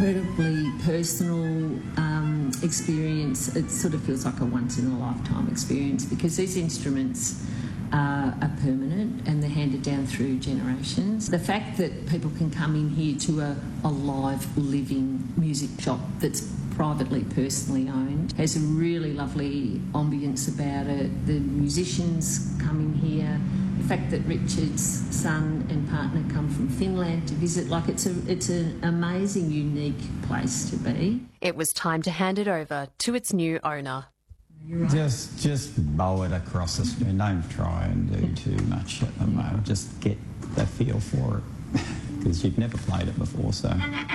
incredibly personal experience. It sort of feels like a once-in-a-lifetime experience because these instruments are permanent and they're handed down through generations. The fact that people can come in here to a live, living music shop that's privately, personally owned has a really lovely ambience about it. The musicians come in here. The fact that Richard's son and partner come from Finland to visit, it's an amazing, unique place to be. It was time to hand it over to its new owner. Just bow it across the screen. Don't try and do too much at the moment. Just get the feel for it because you've never played it before, so.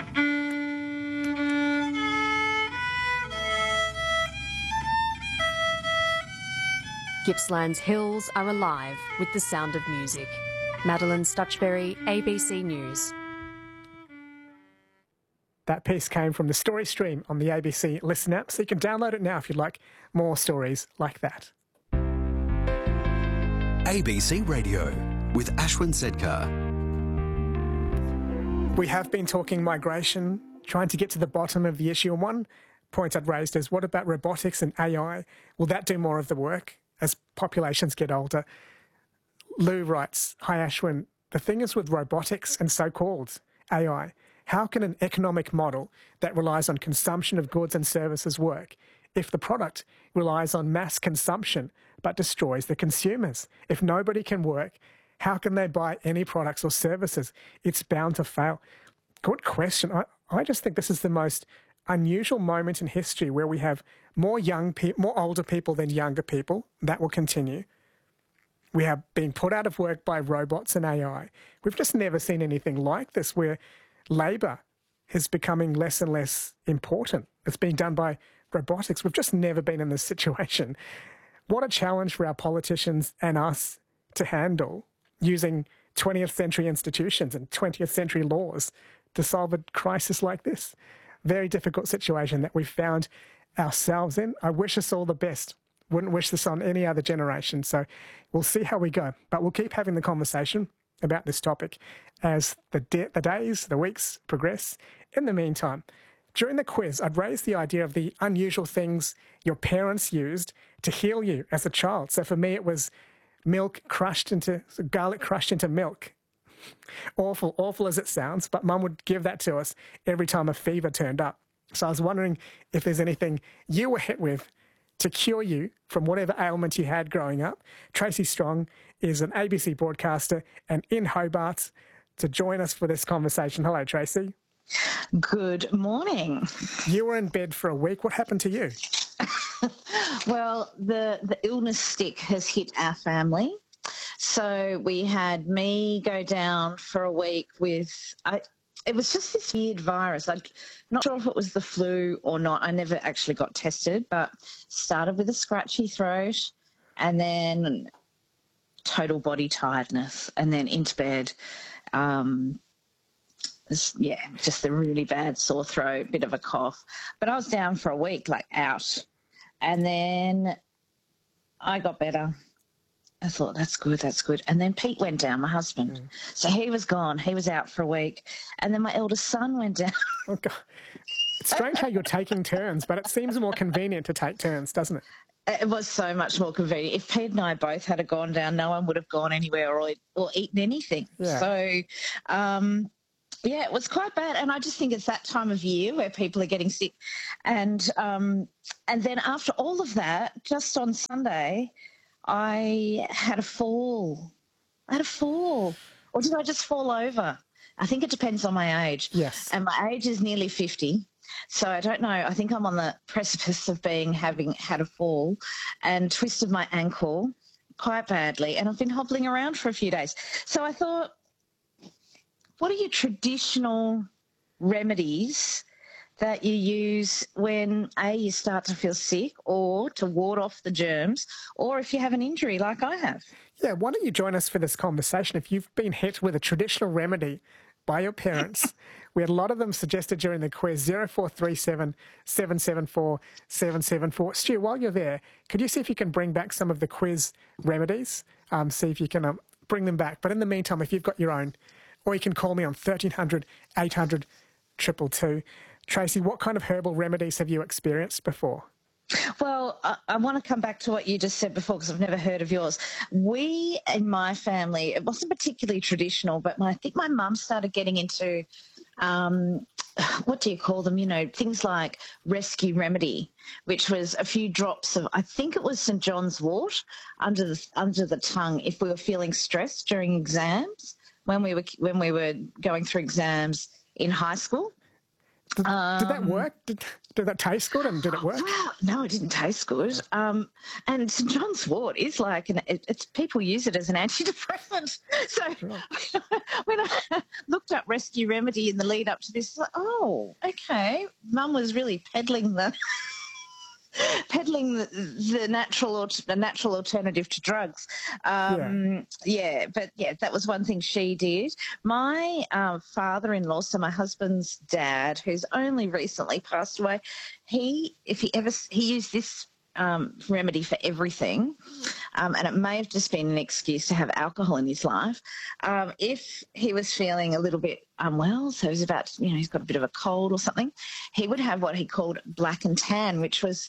Gippsland's hills are alive with the sound of music. Madeline Stutchberry, ABC News. That piece came from the Story Stream on the ABC Listen app, so you can download it now if you'd like more stories like that. ABC Radio with Ashwin Sedkar. We have been talking migration, trying to get to the bottom of the issue, and one point I'd raised is what about robotics and AI? Will that do more of the work as populations get older? Lou writes, "Hi Ashwin, the thing is with robotics and so-called AI, how can an economic model that relies on consumption of goods and services work if the product relies on mass consumption but destroys the consumers? If nobody can work, how can they buy any products or services? It's bound to fail." Good question. I just think this is the most unusual moment in history where we have more older people than younger people. That will continue. We have been put out of work by robots and AI. We've just never seen anything like this where labour is becoming less and less important. It's being done by robotics. We've just never been in this situation. What a challenge for our politicians and us to handle using 20th century institutions and 20th century laws to solve a crisis like this. Very difficult situation that we've found ourselves in. I wish us all the best. Wouldn't wish this on any other generation. So we'll see how we go. But we'll keep having the conversation about this topic as the days, the weeks progress. In the meantime, during the quiz, I'd raised the idea of the unusual things your parents used to heal you as a child. So for me, it was garlic crushed into milk. Awful as it sounds, but Mum would give that to us every time a fever turned up. So I was wondering if there's anything you were hit with to cure you from whatever ailment you had growing up. Tracy Strong is an ABC broadcaster and in Hobart to join us for this conversation. Hello, Tracy. Good morning. You were in bed for a week. What happened to you? Well, the illness stick has hit our family. So we had me go down for a week with... It was just this weird virus. I'm not sure if it was the flu or not. I never actually got tested, but started with a scratchy throat and total body tiredness and then into bed. Just a really bad sore throat, bit of a cough. But I was down for a week, out. And then I got better. I thought, that's good. And then Pete went down, my husband. So he was gone. He was out for a week. And then my eldest son went down. Oh, God. It's strange how you're taking turns, but it seems more convenient to take turns, doesn't it? It was so much more convenient. If Pete and I both had gone down, no one would have gone anywhere or eaten anything. Yeah. So, it was quite bad. And I just think it's that time of year where people are getting sick. And then after all of that, just on Sunday... I had a fall. Or did I just fall over? I think it depends on my age. Yes. And my age is nearly 50. So I don't know. I think I'm on the precipice of having had a fall and twisted my ankle quite badly. And I've been hobbling around for a few days. So I thought, what are your traditional remedies that you use when, you start to feel sick or to ward off the germs or if you have an injury like I have? Yeah, why don't you join us for this conversation? If you've been hit with a traditional remedy by your parents, we had a lot of them suggested during the quiz, 0437 774 774. Stu, while you're there, could you see if you can bring back some of the quiz remedies? See if you can bring them back. But in the meantime, if you've got your own, or you can call me on 1300 800 222. Tracy, what kind of herbal remedies have you experienced before? Well, I want to come back to what you just said before because I've never heard of yours. We, in my family, it wasn't particularly traditional, but I think my mum started getting into, what do you call them, things like rescue remedy, which was a few drops of, I think it was St John's wort under the tongue if we were feeling stressed during exams, when we were going through exams in high school. Did that work? Did that taste good, and did it work? Well, no, it didn't taste good. And St John's wort is like, it's people use it as an antidepressant. So when I looked up rescue remedy in the lead up to this, it's like, oh, okay, Mum was really peddling the natural alternative to drugs. That was one thing she did. My father-in-law, so my husband's dad, who's only recently passed away, he used this remedy for everything, and it may have just been an excuse to have alcohol in his life. If he was feeling a little bit unwell, so he's he's got a bit of a cold or something, he would have what he called black and tan, which was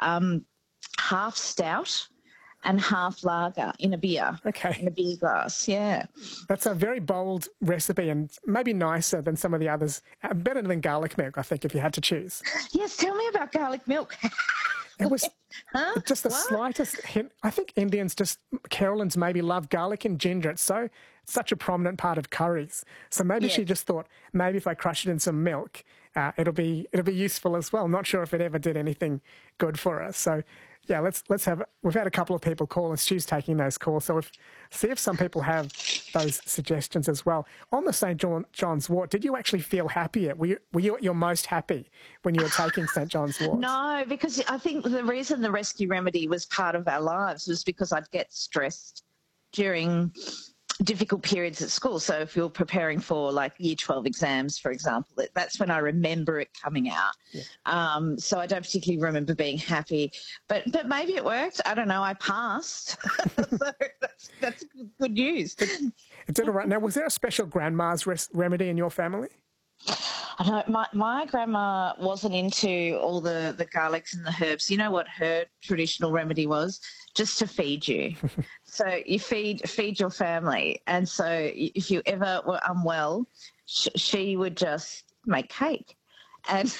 half stout and half lager in a beer. Okay. In a beer glass, yeah. That's a very bold recipe and maybe nicer than some of the others. Better than garlic milk, I think, if you had to choose. Yes, tell me about garlic milk. It was just the slightest hint. I think Carolyn's maybe love garlic and ginger. It's such a prominent part of curries. So maybe she just thought, maybe if I crush it in some milk, it'll be useful as well. Not sure if it ever did anything good for us. So yeah, we've had a couple of people call and Stu's taking those calls. So see if some people have those suggestions as well. On the St. John's wort, did you actually feel happier? Were you at your most happy when you were taking St. John's wort? No, because I think the reason the rescue remedy was part of our lives was because I'd get stressed during difficult periods at school. So if you're preparing for like Year 12 exams, for example, that's when I remember it coming out. Yeah. So I don't particularly remember being happy, but maybe it worked. I don't know. I passed. So that's good news. It did all right. Now, was there a special grandma's remedy in your family? I know my grandma wasn't into all the garlics and the herbs. You know what her traditional remedy was? Just to feed you. So you feed your family. And so if you ever were unwell, she would just make cake and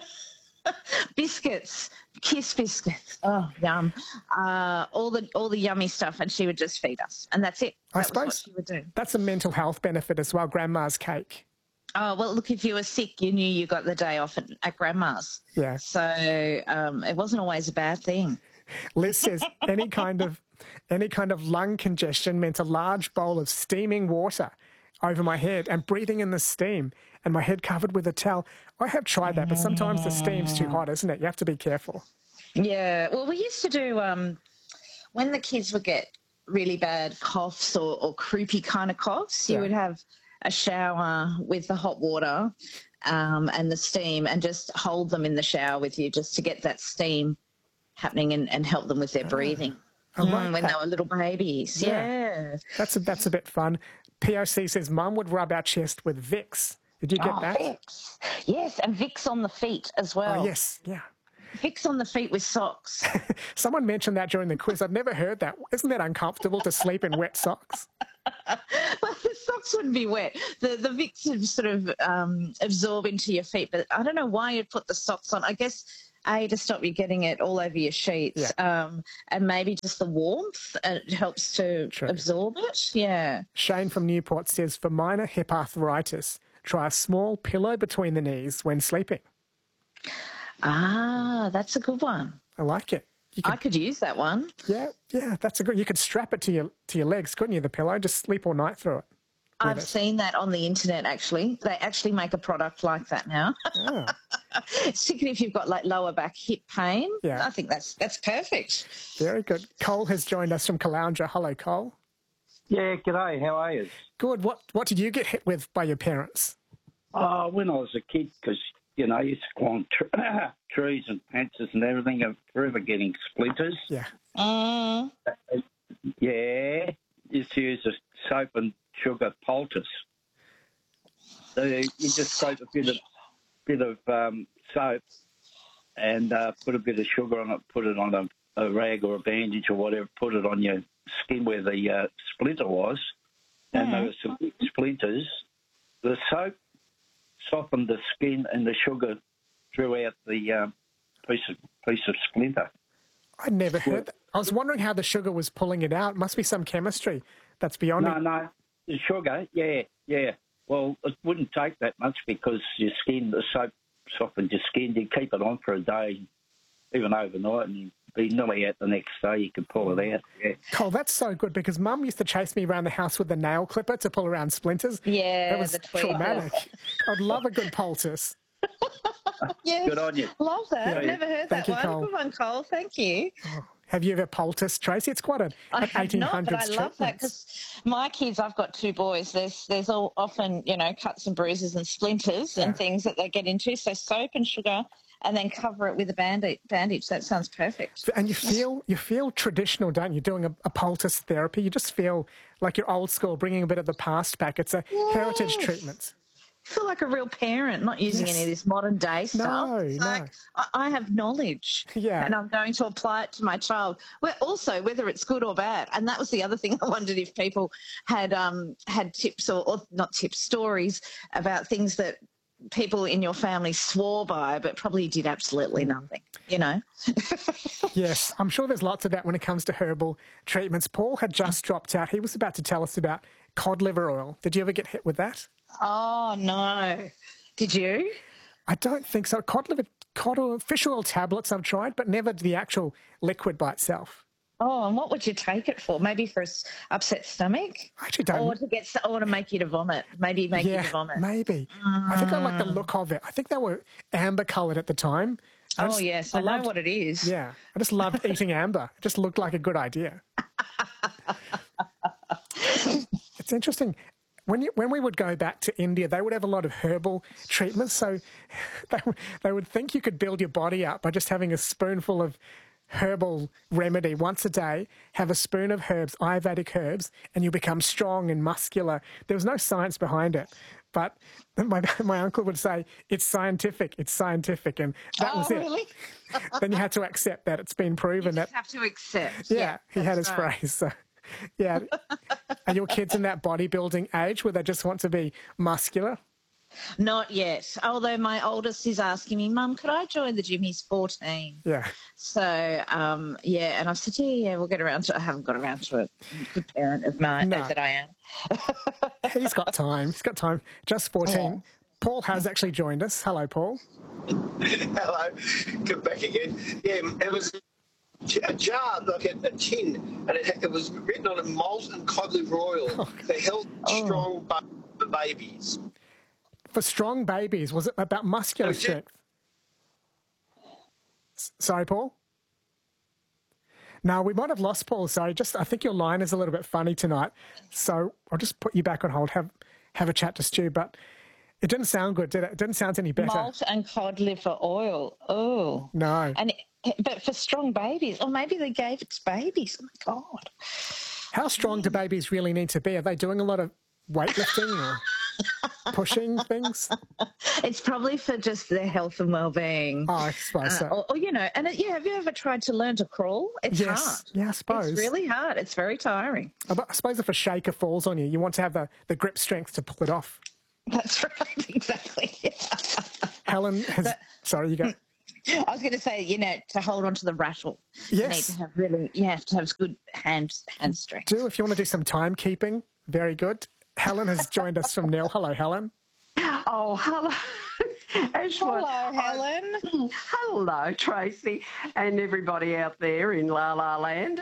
biscuits, Kiss biscuits. Oh, yum. All the yummy stuff, and she would just feed us. And that's it. I suppose what she would do. That's a mental health benefit as well, grandma's cake. Oh, well, look, if you were sick, you knew you got the day off at grandma's. Yeah. So it wasn't always a bad thing. Liz says any kind of lung congestion meant a large bowl of steaming water over my head and breathing in the steam and my head covered with a towel. I have tried that, but sometimes the steam's too hot, isn't it? You have to be careful. Yeah. Well, we used to do when the kids would get really bad coughs or croupy kind of coughs, you would have a shower with the hot water and the steam and just hold them in the shower with you just to get that steam happening and help them with their breathing when they were little babies. Yeah. That's a bit fun. POC says Mum would rub our chest with Vicks. Did you get that? Vicks. Yes, and Vicks on the feet as well. Oh, yes, yeah. Vicks on the feet with socks. Someone mentioned that during the quiz. I'd never heard that. Isn't that uncomfortable to sleep in wet socks? Well, the socks wouldn't be wet. The Vicks would sort of absorb into your feet, but I don't know why you'd put the socks on. I guess, A, to stop you getting it all over your sheets, and maybe just the warmth helps to absorb it. Yeah. Shane from Newport says, for minor hip arthritis, try a small pillow between the knees when sleeping. Ah, that's a good one. I like it. I could use that one. Yeah, that's a good. You could strap it to your legs, couldn't you? The pillow, just sleep all night through it. I've seen that on the internet. Actually, they actually make a product like that now. Oh. Particularly if you've got like lower back hip pain. Yeah, I think that's perfect. Very good. Cole has joined us from Caloundra. Hello, Cole. Yeah, g'day. How are you? Good. What did you get hit with by your parents? When I was a kid, because I used to climb trees and fences and everything, I'm forever getting splinters. Yeah. Yeah. Used to use a soap and sugar poultice. So you just soak a bit of bit of soap and put a bit of sugar on it, put it on a rag or a bandage or whatever, put it on your skin where the splinter was, and there were some big splinters. The soap softened the skin and the sugar drew out the piece of splinter. I'd never heard that. I was wondering how the sugar was pulling it out. Must be some chemistry that's beyond me. No, the sugar, yeah. Well, it wouldn't take that much because the soap softened your skin. You keep it on for a day, even overnight, and you'd be nearly out the next day. You could pull it out. Yeah. Cole, that's so good because Mum used to chase me around the house with the nail clipper to pull around splinters. Yeah, that was the tweezers. traumatic. I'd love a good poultice. Yes, Good on you. Love that. Yeah. I've never heard Thank that you, one. Cole. Good one, Cole. Thank you. Have you ever poulticed, Tracy? It's quite an I have 1800s not, but I love that treatment. because my kids, I've got 2 boys. There's all often, cuts and bruises and splinters and things that they get into. So soap and sugar, and then cover it with a bandage. That sounds perfect. And you feel traditional, don't you? Doing a poultice therapy, you just feel like you're old school, bringing a bit of the past back. It's a heritage treatment. I feel like a real parent, not using any of this modern day stuff. No, It's no. like, I have knowledge, Yeah. and I'm going to apply it to my child. Well, also, whether it's good or bad. And that was the other thing I wondered if people had tips or not tips, stories about things that people in your family swore by, but probably did absolutely nothing. Yes, I'm sure there's lots of that when it comes to herbal treatments. Paul had just dropped out. He was about to tell us about cod liver oil. Did you ever get hit with that? Oh no! Did you? I don't think so. Cod oil, fish oil tablets I've tried, but never the actual liquid by itself. Oh, and what would you take it for? Maybe for upset stomach, I actually don't. or to make you to vomit. Maybe make you to vomit. Maybe. I think I like the look of it. I think they were amber coloured at the time. I know what it is. Yeah, I just loved eating amber. It just looked like a good idea. It's interesting. When we would go back to India, they would have a lot of herbal treatments. So they would think you could build your body up by just having a spoonful of herbal remedy once a day, have a spoon of herbs, Ayurvedic herbs, and you become strong and muscular. There was no science behind it. But my uncle would say, it's scientific, and that was it. Really? Then you had to accept that it's been proven You that. have to accept. Yeah, he had his that's right. phrase. So, yeah. Are your kids in that bodybuilding age where they just want to be muscular? Not yet. Although my oldest is asking me, Mum, could I join the gym? He's 14. Yeah. So, and I've said, yeah, we'll get around to it. I haven't got around to it. Good parent of mine that I am. He's got time. He's got time. Just 14. Yeah. Paul has actually joined us. Hello, Paul. Hello, come back again. Yeah, it was a jar, like a tin, and it was written on it, malt and cod liver oil for healthy, strong babies. For strong babies, was it about muscular strength? Sorry, Paul? No, we might have lost Paul. Sorry, I think your line is a little bit funny tonight. So I'll just put you back on hold, have a chat to Stu. But it didn't sound good, did it? It didn't sound any better. Malt and cod liver oil. Oh. No. But for strong babies, or maybe they gave it to babies. Oh, my God. How strong do babies really need to be? Are they doing a lot of weightlifting or pushing things? It's probably for just their health and well-being. Oh, I suppose so. Or have you ever tried to learn to crawl? It's hard. Yeah, I suppose. It's really hard. It's very tiring. I suppose if a shaker falls on you, you want to have the grip strength to pull it off. That's right, exactly. Helen has... Sorry, you go. I was going to say, to hold on to the rattle. Yes. You have to have good hand strength. If you want to do some timekeeping, very good. Helen has joined us from Nil. Hello, Helen. Oh, hello. Hello, Helen. Hello, Tracy, and everybody out there in La La Land.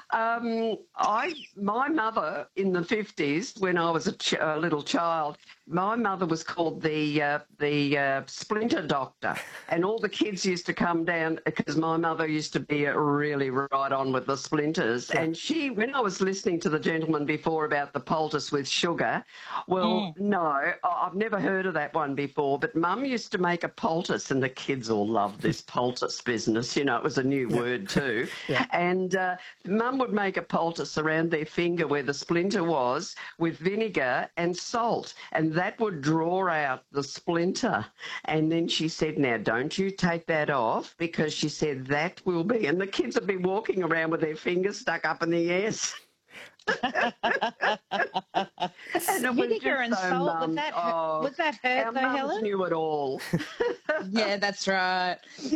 My mother in the 50s, when I was a little child, my mother was called the splinter doctor, and all the kids used to come down because my mother used to be really right on with the splinters. Yeah. And when I was listening to the gentleman before about the poultice with sugar, no, I've never heard of that one before, but Mum used used to make a poultice, and the kids all loved this poultice business. You know, it was a new word too. And Mum would make a poultice around their finger where the splinter was with vinegar and salt, and that would draw out the splinter. And then she said, now don't you take that off, because she said that will be, and the kids would be walking around with their fingers stuck up in the air. And vinegar and salt, would that hurt our though, mums Helen? knew it all. Yeah, that's right.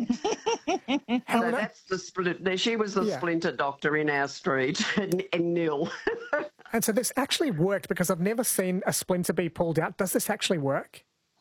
So that's the splinter. She was the splinter doctor in our street, and Nil. And so this actually worked, because I've never seen a splinter be pulled out. Does this actually work?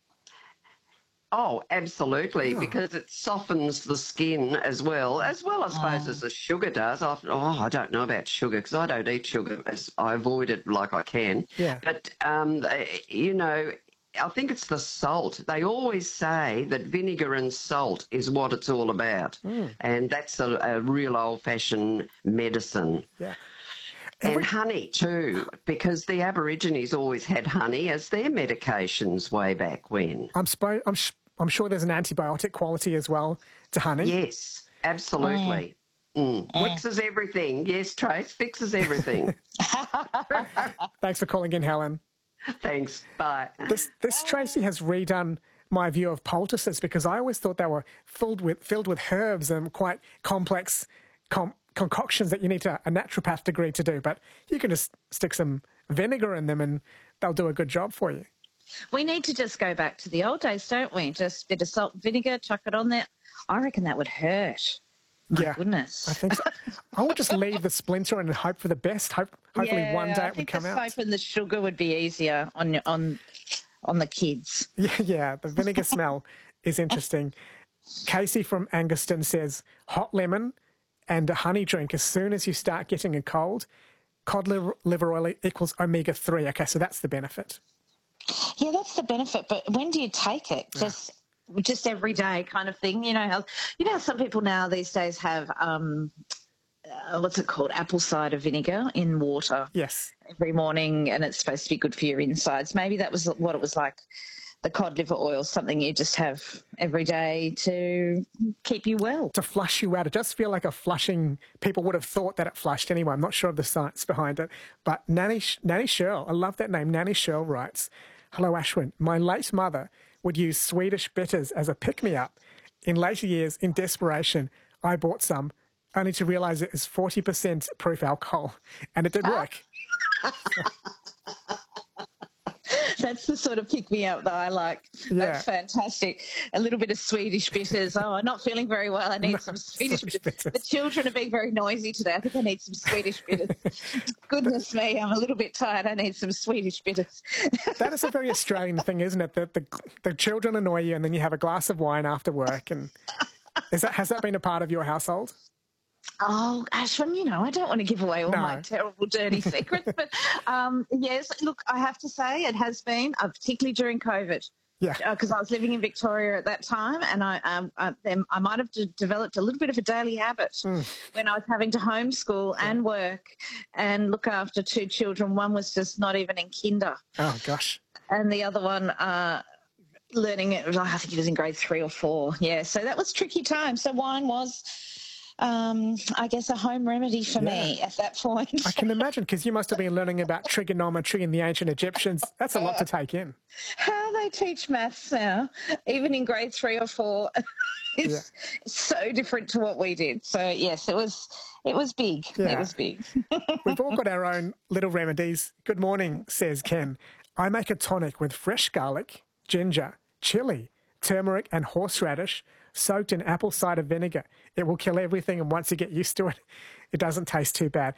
Oh, absolutely, because it softens the skin as well, I suppose, as the sugar does. I don't know about sugar, because I don't eat sugar. I avoid it like I can. Yeah. But, you know, I think it's the salt. They always say that vinegar and salt is what it's all about. And that's a real old-fashioned medicine. Yeah. And honey too, because the Aborigines always had honey as their medications way back when. I'm sure there's an antibiotic quality as well to honey. Yes, absolutely. Fixes everything. Yes, Trace, fixes everything. Thanks for calling in, Helen. Thanks. Bye. This Tracy has redone my view of poultices, because I always thought they were filled with herbs and quite complex concoctions that you need a naturopath degree to do, but you can just stick some vinegar in them and they'll do a good job for you. We need to just go back to the old days, don't we? Just a bit of salt and vinegar, chuck it on there. I reckon that would hurt. My goodness. I think so. I would just leave the splinter and hope for the best. Hopefully one day it would come out. I think the soap and the sugar would be easier on the kids. Yeah, the vinegar smell is interesting. Casey from Angaston says, hot lemon and a honey drink as soon as you start getting a cold. Cod liver oil equals omega-3. Okay, so that's the benefit. Yeah, that's the benefit. But when do you take it? Just every day kind of thing. You know how some people now these days have what's it called? Apple cider vinegar in water. Yes. Every morning, and it's supposed to be good for your insides. Maybe that was what it was like. The cod liver oil, something you just have every day to keep you well. To flush you out. It does feel like a flushing. People would have thought that it flushed anyway. I'm not sure of the science behind it. But Nanny Shirl, I love that name. Nanny Shirl writes, hello, Ashwin. My late mother would use Swedish bitters as a pick-me-up. In later years, in desperation, I bought some, only to realise it is 40% proof alcohol. And it did work. That's the sort of pick-me-up that I like. Yeah. That's fantastic. A little bit of Swedish bitters. Oh, I'm not feeling very well. I need some Swedish bitters. The children are being very noisy today. I think I need some Swedish bitters. Goodness me, I'm a little bit tired. I need some Swedish bitters. That is a very Australian thing, isn't it? The children annoy you and then you have a glass of wine after work. And has that been a part of your household? Oh, Ashwin, I don't want to give away all my terrible, dirty secrets. But, yes, look, I have to say it has been, particularly during COVID. Yeah. Because I was living in Victoria at that time, and I might have developed a little bit of a daily habit when I was having to homeschool and work and look after two children. One was just not even in kinder. Oh, gosh. And the other one learning it, I think it was in grade 3 or 4. Yeah, so that was tricky time. So wine was... I guess a home remedy for me at that point. I can imagine, because you must have been learning about trigonometry and the ancient Egyptians. That's a lot to take in. How they teach maths now, even in grade 3 or 4, it's so different to what we did. So yes, it was big. Yeah. It was big. We've all got our own little remedies. Good morning, says Ken. I make a tonic with fresh garlic, ginger, chili, turmeric and horseradish, soaked in apple cider vinegar. It will kill everything, and once you get used to it, it doesn't taste too bad.